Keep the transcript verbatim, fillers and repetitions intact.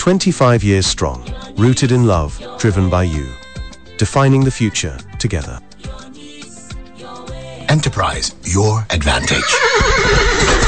twenty-five years strong, rooted in love, driven by you. Defining the future together. Enterprise, your advantage.